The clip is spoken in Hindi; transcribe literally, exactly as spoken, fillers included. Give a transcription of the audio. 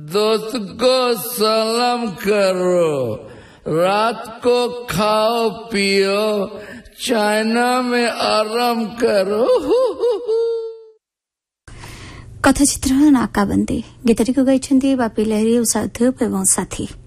दोस्त को सलाम करो, रात को खाओ पियो, चाइना में आराम करो। कथाचित्र नाकाबंदी गीतटी को गाइछन्ती बापी लहरी, उषा धूप एवं साथी।